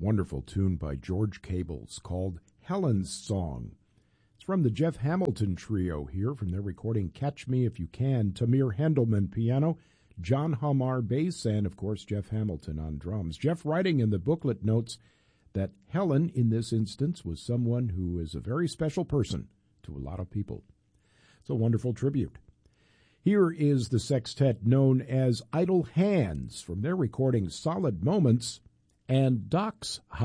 Wonderful tune by George Cables called Helen's Song. It's from the Jeff Hamilton Trio here from their recording Catch Me If You Can. Tamir Hendelman piano, John Hamar bass, and of course Jeff Hamilton on drums. Jeff writing in the booklet notes that Helen in this instance was someone who is a very special person to a lot of people. It's a wonderful tribute. Here is the sextet known as Idle Hands from their recording Solid Moments and Doc's